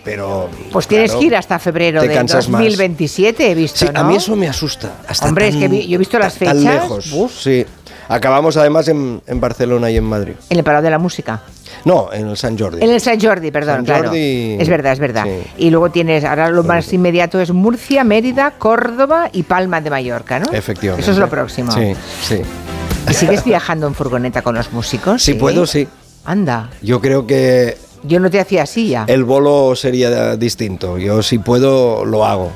pero... Pues tienes que ir hasta febrero de 2027, más. He visto, sí, ¿no? A mí eso me asusta. Hombre, es que yo he visto las fechas. Tan lejos, sí. Acabamos además en Barcelona y en Madrid. ¿En el Palau de la Música? No, en el Sant Jordi. En el Sant Jordi, perdón, Sant Jordi, claro. Es verdad. Sí. Y luego tienes, ahora lo más inmediato es Murcia, Mérida, Córdoba y Palma de Mallorca, ¿no? Efectivamente. Eso es lo próximo. Sí. ¿Y sigues viajando en furgoneta con los músicos? Sí, puedo, sí. Anda. Yo creo que... Yo no te hacía así ya. El bolo sería distinto. Yo si puedo, lo hago.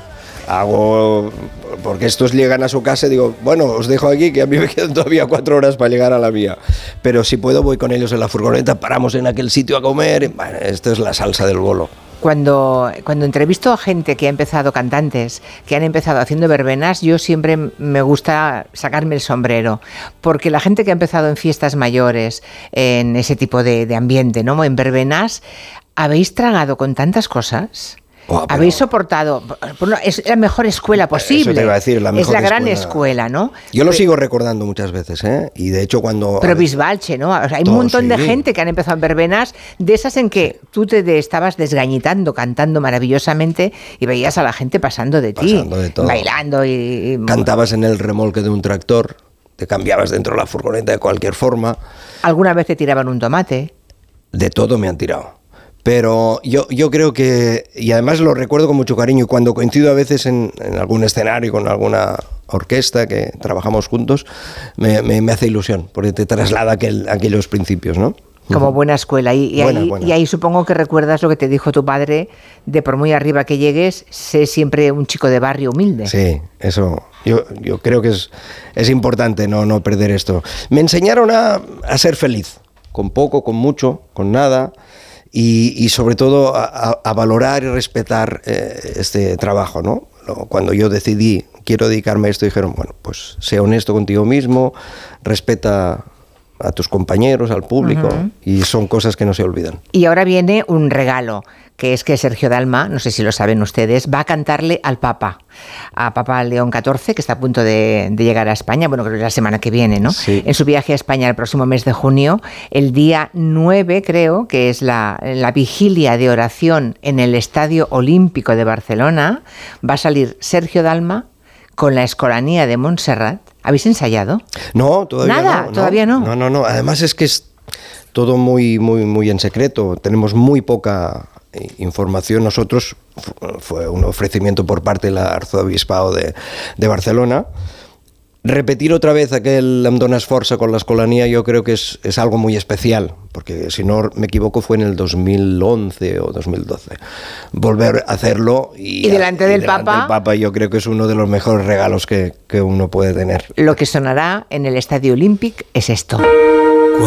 Porque estos llegan a su casa y digo, bueno, os dejo aquí que a mí me quedan todavía 4 horas para llegar a la mía. Pero si puedo voy con ellos en la furgoneta, paramos en aquel sitio a comer. Bueno, esto es la salsa del bolo. Cuando entrevisto a gente que ha empezado, cantantes, que han empezado haciendo verbenas, yo siempre me gusta sacarme el sombrero, porque la gente que ha empezado en fiestas mayores, en ese tipo de ambiente, ¿no? En verbenas, ¿habéis tragado con tantas cosas? Habéis soportado, es la mejor escuela posible. Eso te iba a decir, la mejor es la gran escuela, ¿no? Yo lo sigo recordando muchas veces, ¿eh? Y de hecho cuando... Pero Bisbalche, ¿no? O sea, hay un montón de gente que han empezado en verbenas, de esas en que tú te estabas desgañitando, cantando maravillosamente y veías a la gente pasando de ti, bailando y... Cantabas en el remolque de un tractor, te cambiabas dentro de la furgoneta de cualquier forma. ¿Alguna vez te tiraban un tomate? De todo me han tirado. Pero yo creo que, y además lo recuerdo con mucho cariño, y cuando coincido a veces en algún escenario con alguna orquesta que trabajamos juntos, me hace ilusión, porque te traslada aquellos principios, ¿no? Como buena escuela. Y ahí supongo que recuerdas lo que te dijo tu padre, de por muy arriba que llegues, sé siempre un chico de barrio humilde. Sí, eso yo creo que es importante no perder esto. Me enseñaron a ser feliz, con poco, con mucho, con nada. Y sobre todo a valorar y respetar este trabajo, ¿no? Cuando yo decidí, quiero dedicarme a esto, dijeron, bueno, pues sea honesto contigo mismo, respeta a tus compañeros, al público, y son cosas que no se olvidan. Y ahora viene un regalo, que es que Sergio Dalma, no sé si lo saben ustedes, va a cantarle al Papa, a Papa León XIV, que está a punto de llegar a España, bueno, creo que es la semana que viene, ¿no? Sí. En su viaje a España el próximo mes de junio, el día 9, creo, que es la vigilia de oración en el Estadio Olímpico de Barcelona, va a salir Sergio Dalma con la Escolanía de Montserrat. ¿Habéis ensayado? No, todavía ¿Nada? no. ¿Todavía no? No. Además es que es todo muy en secreto. Tenemos muy poca información. Nosotros, fue un ofrecimiento por parte del Arzobispado de Barcelona. Repetir otra vez aquel Em dones força con la Escolanía yo creo que es algo muy especial, porque si no me equivoco fue en el 2011 o 2012. Volver a hacerlo y delante del Papa yo creo que es uno de los mejores regalos que uno puede tener. Lo que sonará en el Estadio Olímpic es esto.